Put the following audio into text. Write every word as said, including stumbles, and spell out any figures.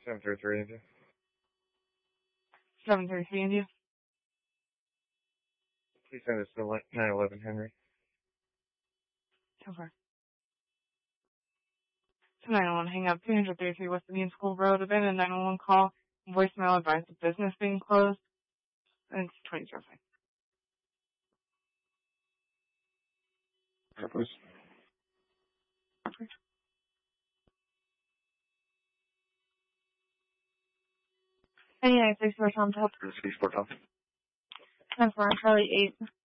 seven thirty-three, India. seven thirty-three, India. Please send us to nine eleven Henry. Okay. So nine one one hang up, two thirty-three West Indian School Road, abandoned nine one one call, voicemail advised of business being closed, and it's twenty oh five. Purpose. Okay. Hey, United States Air Tom to help. Spaceport Tom. ten four, Charlie eight.